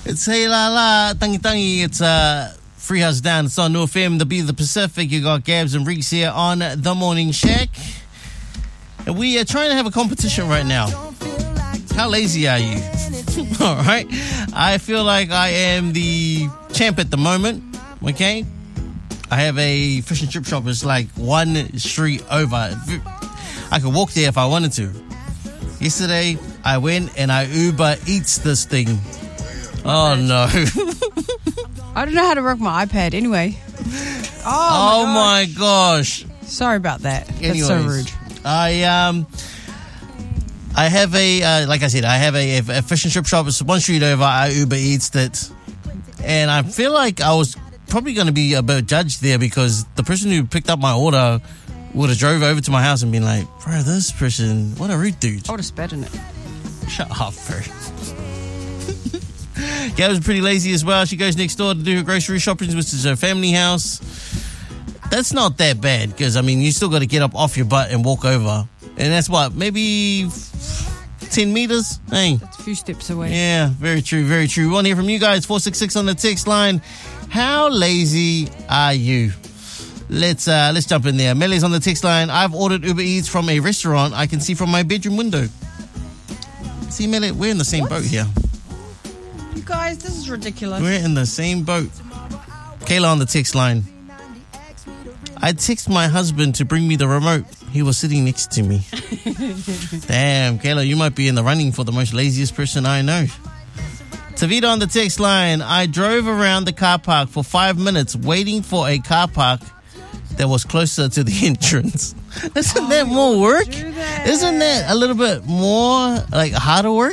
It's Hey La La, Tangi Tangi. It's Free House Down. It's on New FM, the Beat of the Pacific. You got Gabs and Reeks here on The Morning Shack. And we are trying to have a competition right now. How lazy are you? All right. I feel like I am the champ at the moment. Okay. I have a fish and chip shop. It's like one street over. I could walk there if I wanted to. Yesterday, I went and I Uber Eats this thing. Oh, no. I don't know how to work my iPad anyway. Oh my gosh. Sorry about that. Anyways, that's so rude. I have a, like I said, I have a fish and chip shop. It's one street over. I Uber Eats it. And I feel like I was probably going to be a bit judged there because the person who picked up my order would have drove over to my house and been like, bro, this person, what a rude dude. I would have spat in it. Shut up, bro. Gab was pretty lazy as well. She goes next door to do her grocery shopping, which is her family house. That's not that bad because, I mean, you still got to get up off your butt and walk over. And that's what, maybe 10 meters? Hey. That's a few steps away. Yeah, very true, very true. We want to hear from you guys. 466 on the text line. How lazy are you? Let's jump in there. Mele's on the text line. I've ordered Uber Eats from a restaurant I can see from my bedroom window. See, Mele, we're in the same boat here. You guys, this is ridiculous. We're in the same boat. Kayla on the text line. I text my husband to bring me the remote. He was sitting next to me. Damn, Kayla, you might be in the running for the most laziest person I know. Tavita on the text line. I drove around the car park for 5 minutes waiting for a car park that was closer to the entrance. Isn't that more work? Isn't that a little bit more like harder work?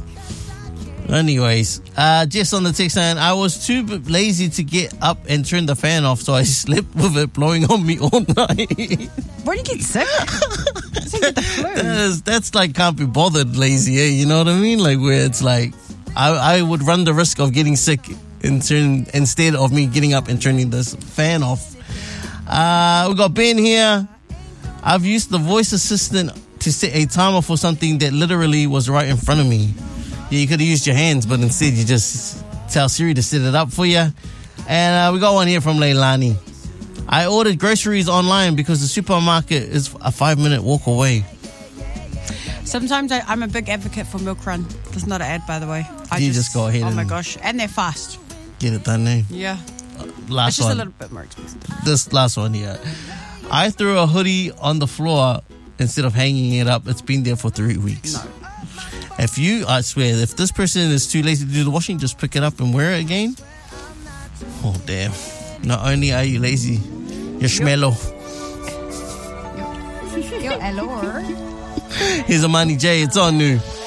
Anyways, Jess on the text line. I was too lazy to get up and turn the fan off, so I slept with it blowing on me all night. Where do you get sick? Get the flu. That's like can't be bothered lazy, eh? You know what I mean? Like where it's like I would run the risk of getting sick instead of me getting up and turning this fan off. We got Ben here. I've used the voice assistant to set a timer for something that literally was right in front of me. Yeah, you could have used your hands, but instead you just tell Siri to set it up for you. And we got one here from Leilani. I ordered groceries online because the supermarket is a 5-minute walk away. Sometimes I'm a big advocate for Milk Run. That's not an ad, by the way. You just go ahead. Oh my gosh. And they're fast. Get it done, eh? Yeah. Last it's just one. a little bit more expensive. This last one here. I threw a hoodie on the floor instead of hanging it up. It's been there for 3 weeks. No. I swear, if this person is too lazy to do the washing, just pick it up and wear it again. Oh, damn. Not only are you lazy, you're schmello. You're hello. Here's Amani J. It's on New.